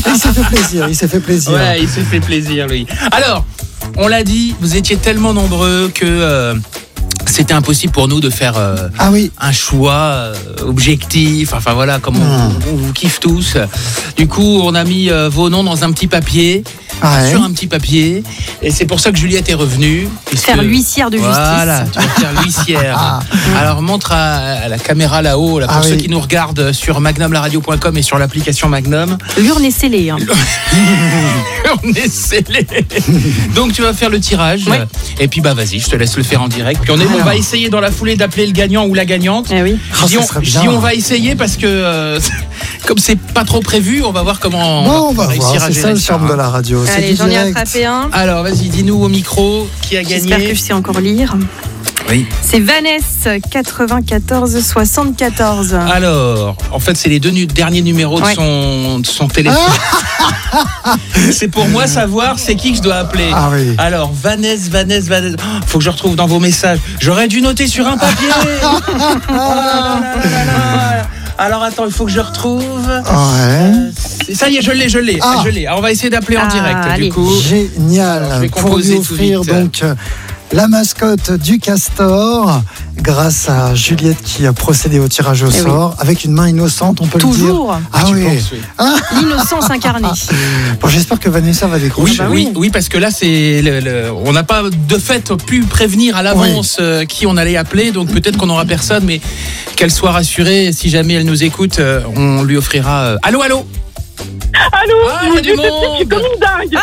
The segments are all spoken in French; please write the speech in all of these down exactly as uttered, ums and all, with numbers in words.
Il s'est fait plaisir, il s'est fait plaisir. Ouais, il s'est fait plaisir, lui. Alors, on l'a dit, vous étiez tellement nombreux que euh, c'était impossible pour nous de faire euh, ah oui. un choix euh, objectif. Enfin voilà, comme on, mmh. on vous kiffe tous. Du coup, on a mis euh, vos noms dans un petit papier. Ouais. Sur un petit papier, et c'est pour ça que Juliette est revenue. Faire l'huissière de justice. Voilà, tu vas faire l'huissière. Alors montre à, à la caméra là-haut, là, pour ah ceux oui. qui nous regardent sur magnum la radio point com et sur l'application Magnum. L'urne est scellée. Hein. L'urne est scellée. Donc tu vas faire le tirage. Ouais. Et puis bah vas-y, je te laisse le faire en direct. Puis on, est, on va essayer dans la foulée d'appeler le gagnant ou la gagnante. Eh oui. Je dis, on, je dis on va essayer parce que euh, comme c'est pas trop prévu, on va voir comment bon, on va, on va réussir voir, à c'est gérer ça le ça. charme de la radio. Allez, j'en ai attrapé un. Alors, vas-y, dis-nous au micro qui a gagné. J'espère que je sais encore lire. Oui. C'est Vanessa, quatre-vingt-quatorze soixante-quatorze. Alors, en fait, c'est les deux nu- derniers numéros ouais. de, son, de son téléphone. C'est pour moi savoir c'est qui que je dois appeler. Ah oui. Alors, Vanessa, Vanessa, Vanessa. Oh, faut que je retrouve dans vos messages. J'aurais dû noter sur un papier. Oh là là là là. Alors attends, il faut que je retrouve. Ouais. Euh, ça y est, je l'ai, je l'ai, ah. je l'ai. Alors on va essayer d'appeler en ah, direct. allez. Du coup, génial. Alors, je vais pour lui offrir donc la mascotte du Castor, grâce à Juliette qui a procédé au tirage au eh sort, oui. avec une main innocente, on peut Toujours. le dire. Ah, ah oui. Penses, oui. Ah. L'innocence incarnée. Bon, j'espère que Vanessa va décrocher. Oui, bah oui. oui, oui, parce que là, c'est le, le, on n'a pas de fait pu prévenir à l'avance oui. euh, qui on allait appeler, donc peut-être qu'on n'aura personne, mais qu'elle soit rassurée. Si jamais elle nous écoute, euh, on lui offrira. Euh... Allô, allô. Allô, ah, il y a du monde. Je suis comme une dingue.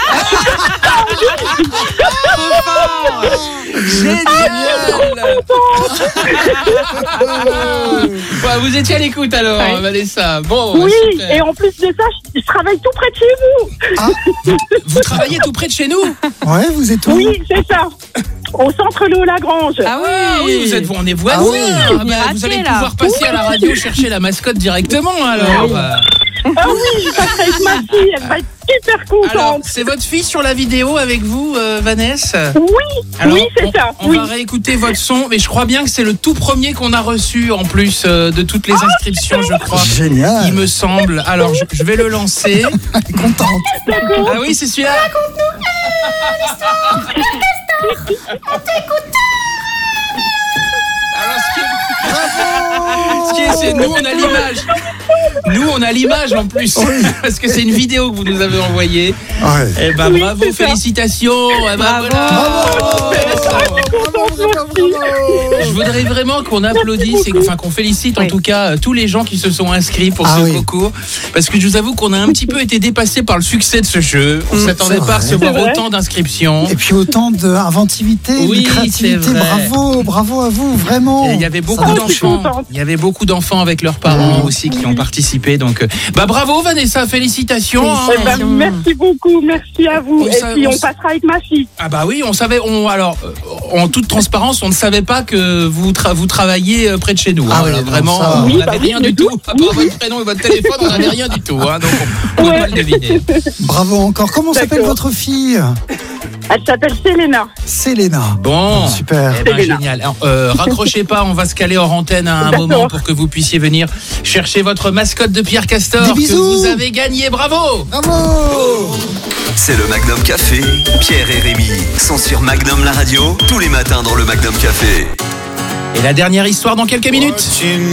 Ah, génial. Bah, vous étiez à l'écoute alors, ouais. Vanessa. Bon, oui, super. Et en plus de ça, je, je travaille tout près de chez vous. Ah, vous, vous travaillez tout près de chez nous? Ouais, vous êtes où? Oui, c'est ça. Au centre Léo-Lagrange. Ah oui, ah oui, vous êtes, on est voisins. Ah oui. ah bah, vous allez là. pouvoir passer oui. à la radio chercher la mascotte directement alors. Ah oui, ah oui, je passerai avec ma fille, elle va être super contente. Alors, c'est votre fille sur la vidéo avec vous, euh, Vanessa? Oui, alors, oui, c'est on, ça. On oui. va réécouter votre son, mais je crois bien que c'est le tout premier qu'on a reçu en plus euh, de toutes les inscriptions, je crois. Génial. Il me semble. Alors, je, je vais le lancer. Contente. D'accord. Ah oui, c'est celui-là. Raconte-nous l'histoire du Castor. On t'écoute. Alors, ce qui est, ce qui est, c'est nous, on a l'image. Nous, on a l'image en plus, oui. parce que c'est une vidéo que vous nous avez envoyée. Ouais. Eh ben, oui, bravo, félicitations. Eh ben, bravo. Voilà. Bravo. Je voudrais vraiment qu'on applaudisse et enfin qu'on félicite oui. en tout cas tous les gens qui se sont inscrits pour ah ce oui. concours, parce que je vous avoue qu'on a un petit peu été dépassé par le succès de ce jeu. On mmh, s'attendait pas à recevoir autant d'inscriptions. Et puis autant d'inventivité, oui, de créativité. Bravo, bravo à vous, vraiment. Et il y avait beaucoup d'enfants. Il y avait beaucoup d'enfants avec leurs parents mmh. aussi qui ont participé. Donc, bah bravo Vanessa, félicitations. félicitations. Hein. Merci beaucoup, merci à vous. On et puis on, on passera avec ma fille. Ah bah oui, on savait. On alors, en toute transparence, on ne savait pas que vous tra- vous travailliez près de chez nous. Ah hein, oui, là, non, vraiment, ça, on oui, n'avait bah rien oui, du tout. tout. À part votre prénom et votre téléphone, on n'avait rien du tout. Hein, donc on ne peut pas le deviner. Bravo encore. Comment D'accord. s'appelle votre fille? Elle s'appelle Selena. Selena. Bon, oh, super. Eh ben, génial. Alors, euh, raccrochez pas, on va se caler hors antenne à un D'accord. moment pour que vous puissiez venir chercher votre mascotte de Pierre Castor que vous avez gagné. Bravo. Bravo. C'est le Magnum Café. Pierre et Rémi sont sur Magnum la radio tous les matins dans le Magnum Café. Et la dernière histoire dans quelques minutes.